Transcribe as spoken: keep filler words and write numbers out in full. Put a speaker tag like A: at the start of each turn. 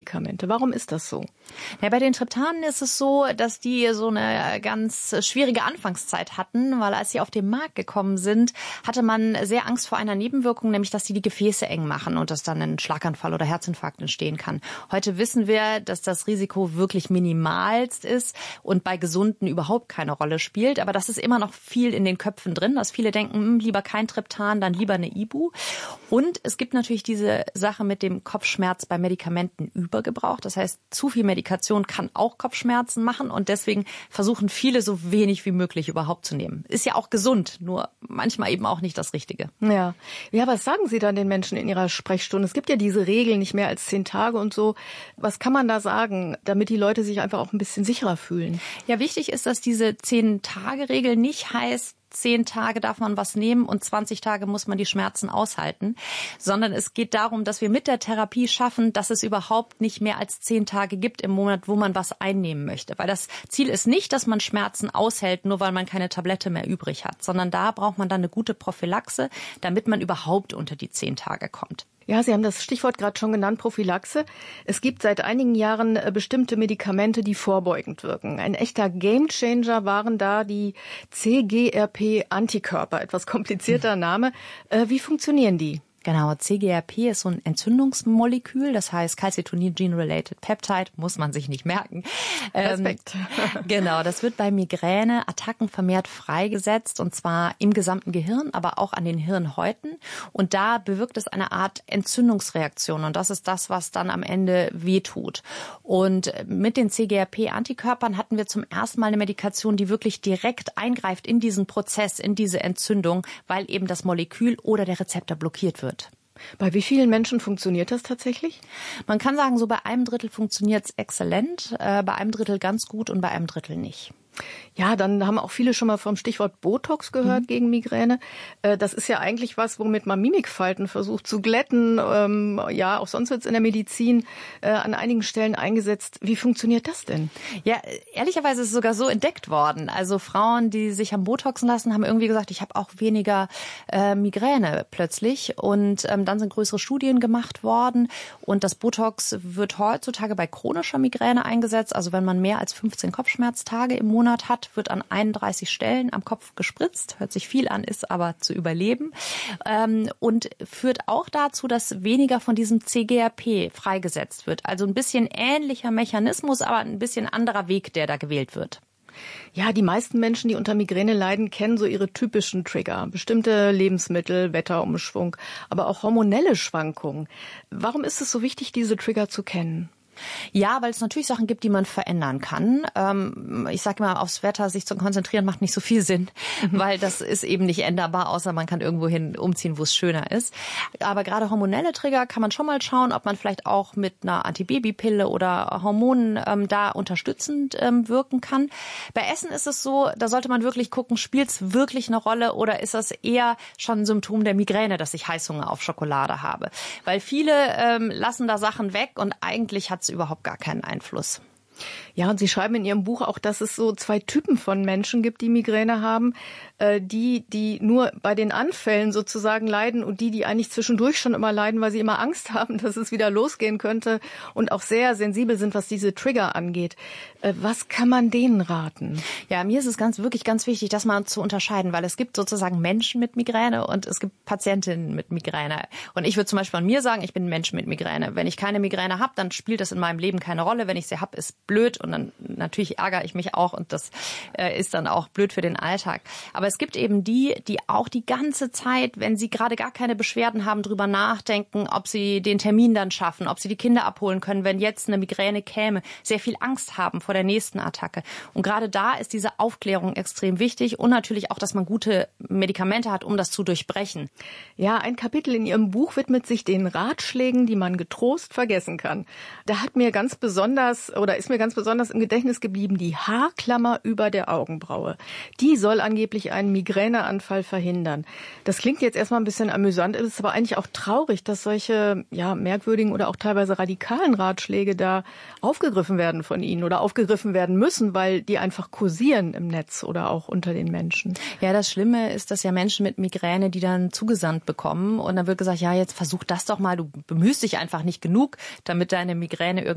A: Medikamente. Warum ist das so?
B: Ja, bei den Triptanen ist es so, dass die so eine ganz schwierige Anfangszeit hatten, weil als sie auf den Markt gekommen sind, hatte man sehr Angst vor einer Nebenwirkung, nämlich dass sie die Gefäße eng machen und dass dann ein Schlaganfall oder Herzinfarkt entstehen kann. Heute wissen wir, dass das Risiko wirklich minimalst ist und bei Gesunden überhaupt keine Rolle spielt. Aber das ist immer noch viel in den Köpfen drin, dass viele denken, mh, lieber kein Triptan, dann lieber eine Ibu. Und es gibt natürlich diese Sache mit dem Kopfschmerz bei Medikamentenübergebrauch. Das heißt, zu viel Medikation kann auch Kopfschmerzen machen und deswegen versuchen viele so wenig wie möglich überhaupt zu nehmen. Ist ja auch gesund, nur manchmal eben auch nicht das Richtige.
A: Ja. Ja, was sagen Sie dann den Menschen in Ihrer Sprechstunde? Es gibt ja diese Regel, nicht mehr als zehn Tage und so. Was kann man da sagen, damit die Leute sich einfach auch ein bisschen sicherer fühlen?
B: Ja, wichtig ist, dass diese zehn-Tage-Regel nicht heißt, zehn Tage darf man was nehmen und zwanzig Tage muss man die Schmerzen aushalten, sondern es geht darum, dass wir mit der Therapie schaffen, dass es überhaupt nicht mehr als zehn Tage gibt im Monat, wo man was einnehmen möchte. Weil das Ziel ist nicht, dass man Schmerzen aushält, nur weil man keine Tablette mehr übrig hat, sondern da braucht man dann eine gute Prophylaxe, damit man überhaupt unter die zehn Tage kommt.
A: Ja, Sie haben das Stichwort gerade schon genannt, Prophylaxe. Es gibt seit einigen Jahren äh, bestimmte Medikamente, die vorbeugend wirken. Ein echter Gamechanger waren da die C G R P-Antikörper. Etwas komplizierter Name. Äh, wie funktionieren die?
B: Genau, C G R P ist so ein Entzündungsmolekül, das heißt Calcitonin Gene-Related Peptide, muss man sich nicht merken.
A: Respekt.
B: Ähm, genau, das wird bei Migräneattacken vermehrt freigesetzt und zwar im gesamten Gehirn, aber auch an den Hirnhäuten. Und da bewirkt es eine Art Entzündungsreaktion und das ist das, was dann am Ende wehtut. Und mit den C G R P-Antikörpern hatten wir zum ersten Mal eine Medikation, die wirklich direkt eingreift in diesen Prozess, in diese Entzündung, weil eben das Molekül oder der Rezeptor blockiert wird.
A: Bei wie vielen Menschen funktioniert das tatsächlich?
B: Man kann sagen, so bei einem Drittel funktioniert es exzellent, äh, bei einem Drittel ganz gut und bei einem Drittel nicht.
A: Ja, dann haben auch viele schon mal vom Stichwort Botox gehört mhm. gegen Migräne. Das ist ja eigentlich was, womit man Mimikfalten versucht zu glätten. Ja, auch sonst wird es in der Medizin an einigen Stellen eingesetzt. Wie funktioniert das denn?
B: Ja, ehrlicherweise ist es sogar so entdeckt worden. Also Frauen, die sich haben Botoxen lassen, haben irgendwie gesagt, ich habe auch weniger äh, Migräne plötzlich. Und ähm, dann sind größere Studien gemacht worden. Und das Botox wird heutzutage bei chronischer Migräne eingesetzt. Also wenn man mehr als fünfzehn Kopfschmerztage im Monat hat, wird an einunddreißig Stellen am Kopf gespritzt. Hört sich viel an, ist aber zu überleben. Ähm, und führt auch dazu, dass weniger von diesem C G R P freigesetzt wird. Also ein bisschen ähnlicher Mechanismus, aber ein bisschen anderer Weg, der da gewählt wird.
A: Ja, die meisten Menschen, die unter Migräne leiden, kennen so ihre typischen Trigger. Bestimmte Lebensmittel, Wetterumschwung, aber auch hormonelle Schwankungen. Warum ist es so wichtig, diese Trigger zu kennen?
B: Ja, weil es natürlich Sachen gibt, die man verändern kann. Ähm, ich sage immer, aufs Wetter sich zu konzentrieren macht nicht so viel Sinn, weil das ist eben nicht änderbar, außer man kann irgendwo hin umziehen, wo es schöner ist. Aber gerade hormonelle Trigger kann man schon mal schauen, ob man vielleicht auch mit einer Antibabypille oder Hormonen ähm, da unterstützend ähm, wirken kann. Bei Essen ist es so, da sollte man wirklich gucken, spielt es wirklich eine Rolle oder ist das eher schon ein Symptom der Migräne, dass ich Heißhunger auf Schokolade habe? Weil viele ähm, lassen da Sachen weg und eigentlich hat es überhaupt gar keinen Einfluss.
A: Ja, und Sie schreiben in Ihrem Buch auch, dass es so zwei Typen von Menschen gibt, die Migräne haben. Die, die nur bei den Anfällen sozusagen leiden und die, die eigentlich zwischendurch schon immer leiden, weil sie immer Angst haben, dass es wieder losgehen könnte und auch sehr sensibel sind, was diese Trigger angeht. Was kann man denen raten?
B: Ja, mir ist es ganz, wirklich ganz wichtig, das mal zu unterscheiden, weil es gibt sozusagen Menschen mit Migräne und es gibt Patientinnen mit Migräne. Und ich würde zum Beispiel an mir sagen, ich bin ein Mensch mit Migräne. Wenn ich keine Migräne habe, dann spielt das in meinem Leben keine Rolle. Wenn ich sie habe, ist blöd und dann natürlich ärgere ich mich auch und das äh, ist dann auch blöd für den Alltag. Aber es gibt eben die, die auch die ganze Zeit, wenn sie gerade gar keine Beschwerden haben, drüber nachdenken, ob sie den Termin dann schaffen, ob sie die Kinder abholen können, wenn jetzt eine Migräne käme, sehr viel Angst haben vor der nächsten Attacke. Und gerade da ist diese Aufklärung extrem wichtig und natürlich auch, dass man gute Medikamente hat, um das zu durchbrechen.
A: Ja, ein Kapitel in Ihrem Buch widmet sich den Ratschlägen, die man getrost vergessen kann. Da hat mir ganz besonders oder ist mir ganz besonders im Gedächtnis geblieben die Haarklammer über der Augenbraue. Die soll angeblich einen Migräneanfall verhindern. Das klingt jetzt erstmal ein bisschen amüsant, ist aber eigentlich auch traurig, dass solche ja merkwürdigen oder auch teilweise radikalen Ratschläge da aufgegriffen werden von Ihnen oder aufgegriffen werden müssen, weil die einfach kursieren im Netz oder auch unter den Menschen.
B: Ja, das Schlimme ist, dass ja Menschen mit Migräne, die dann zugesandt bekommen und dann wird gesagt, ja, jetzt versuch das doch mal, du bemühst dich einfach nicht genug, damit deine Migräne irgendwie